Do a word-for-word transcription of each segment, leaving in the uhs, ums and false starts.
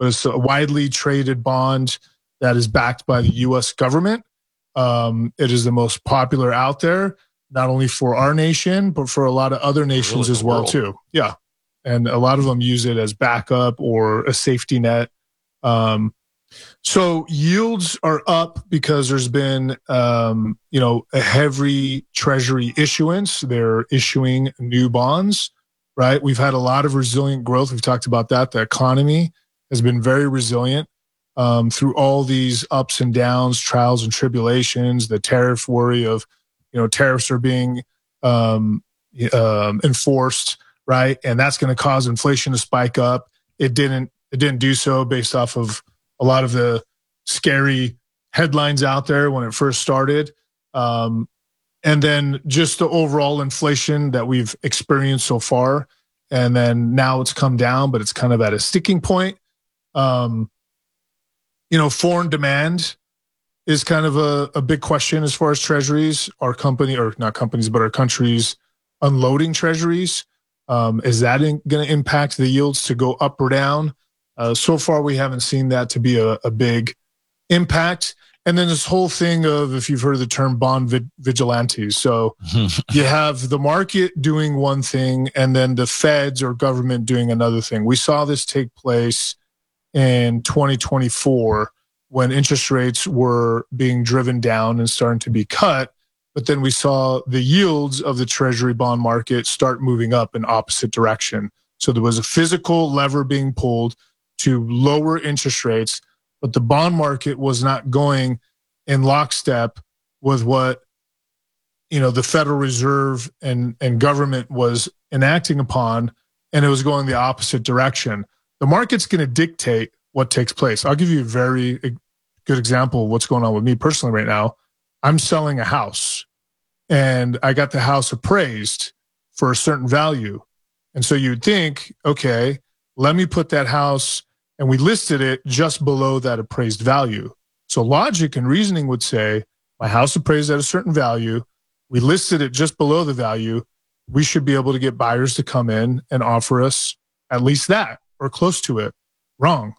but it's a widely traded bond that is backed by the U S government. Um, it is the most popular out there, not only for our nation, but for a lot of other nations really as well, world. too. Yeah. And a lot of them use it as backup or a safety net. Um, so yields are up because there's been, um, you know, a heavy treasury issuance. They're issuing new bonds, right? We've had a lot of resilient growth. We've talked about that. The economy has been very resilient um, through all these ups and downs, trials and tribulations, the tariff worry of, you know, tariffs are being um, um, enforced, right? And that's going to cause inflation to spike up. It didn't, it didn't do so based off of a lot of the scary headlines out there when it first started. Um, and then just the overall inflation that we've experienced so far. And then now it's come down, but it's kind of at a sticking point. Um, you know, foreign demand is kind of a, a big question as far as treasuries, our company, or not companies, but our countries unloading treasuries. Um, is that going to impact the yields to go up or down? Uh, so far, we haven't seen that to be a, a big impact. And then this whole thing of, if you've heard of the term bond vid- vigilantes. So you have the market doing one thing and then the feds or government doing another thing. We saw this take place in twenty twenty-four when interest rates were being driven down and starting to be cut. But then we saw the yields of the treasury bond market start moving up in opposite direction. So there was a physical lever being pulled to lower interest rates, but the bond market was not going in lockstep with what, you know, the Federal Reserve and, and government was enacting upon, and it was going the opposite direction. The market's going to dictate what takes place. I'll give you a very good example of what's going on with me personally right now. I'm selling a house, and I got the house appraised for a certain value. And so you'd think, okay, let me put that house, and we listed it just below that appraised value. So logic and reasoning would say, my house appraised at a certain value, we listed it just below the value, we should be able to get buyers to come in and offer us at least that or close to it. Wrong.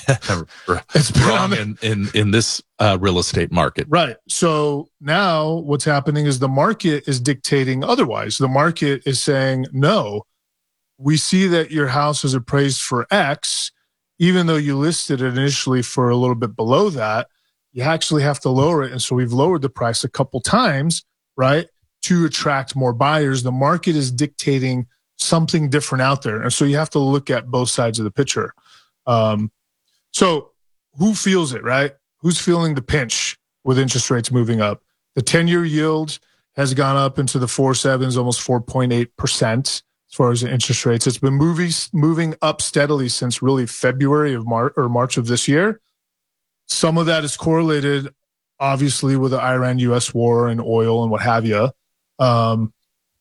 It's wrong the, in, in, in this uh, real estate market. Right. So now what's happening is the market is dictating otherwise. The market is saying, no, we see that your house is appraised for X, even though you listed it initially for a little bit below that, you actually have to lower it. And so we've lowered the price a couple times, right, to attract more buyers. The market is dictating something different out there. And so you have to look at both sides of the picture. Um, so who feels it, right? Who's feeling the pinch with interest rates moving up? The ten-year yield has gone up into the four sevens, almost four point eight percent. As far as the interest rates, it's been moving moving up steadily since really February of March or March of this year. Some of that is correlated, obviously, with the Iran U S war and oil and what have you. Um,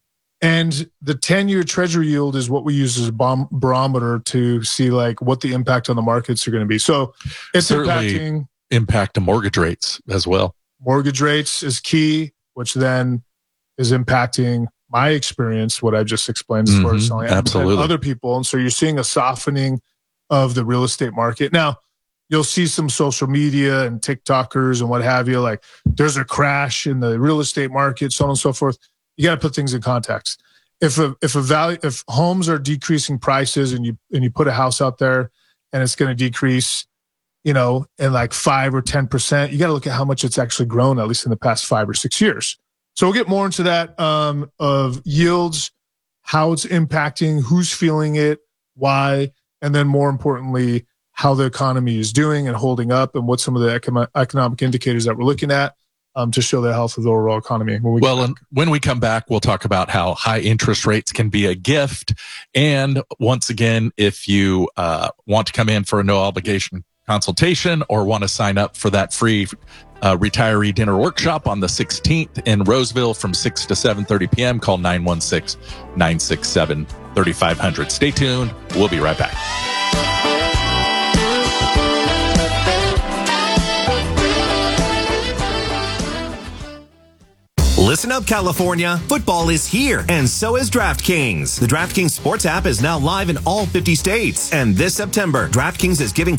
and the ten-year treasury yield is what we use as a bomb barometer to see like what the impact on the markets are going to be. So it's certainly impacting impact to mortgage rates as well. Mortgage rates is key, which then is impacting my experience, what I just explained as mm-hmm, far as selling absolutely. And other people. And so you're seeing a softening of the real estate market. Now, you'll see some social media and TikTokers and what have you, like there's a crash in the real estate market, so on and so forth. You got to put things in context. If a if a value if homes are decreasing prices and you and you put a house out there and it's going to decrease, you know, in like five or ten percent, you got to look at how much it's actually grown, at least in the past five or six years. So we'll get more into that um, of yields, how it's impacting, who's feeling it, why, and then more importantly, how the economy is doing and holding up, and what some of the economic, economic indicators that we're looking at um, to show the health of the overall economy. When we well, and when we come back, we'll talk about how high interest rates can be a gift. And once again, if you uh, want to come in for a no obligation consultation or want to sign up for that free Uh, retiree dinner workshop on the sixteenth in Roseville from six to seven thirty p.m. Call nine one six, nine six seven, three five zero zero. Stay tuned. We'll be right back. Listen up, California. Football is here, and so is DraftKings. The DraftKings Sports app is now live in all fifty states. And this September, DraftKings is giving